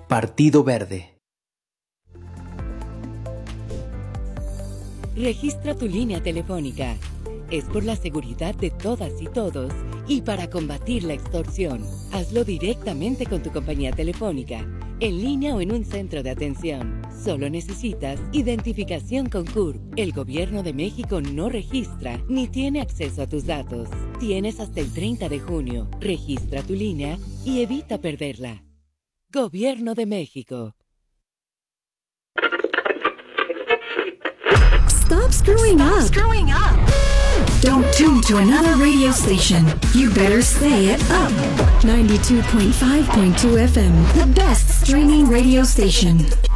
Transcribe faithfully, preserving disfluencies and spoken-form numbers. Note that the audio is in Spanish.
Partido Verde. Registra tu línea telefónica. Es por la seguridad de todas y todos y para combatir la extorsión. Hazlo directamente con tu compañía telefónica, en línea o en un centro de atención. Solo necesitas identificación con C U R P. El Gobierno de México no registra ni tiene acceso a tus datos. Tienes hasta el treinta de junio. Registra tu línea y evita perderla. Gobierno de México. Stop screwing Stop up. screwing up. Don't tune to another radio station. You better stay at Up. ninety-two point five point two F M, the best streaming radio station.